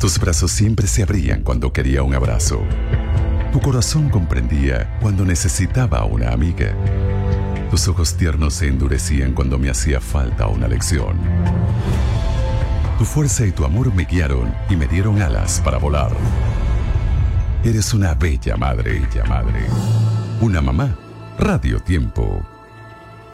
Tus brazos siempre se abrían cuando quería un abrazo. Tu corazón comprendía cuando necesitaba una amiga. Tus ojos tiernos se endurecían cuando me hacía falta una lección. Tu fuerza y tu amor me guiaron y me dieron alas para volar. Eres una bella madre, una mamá. Radio Tiempo.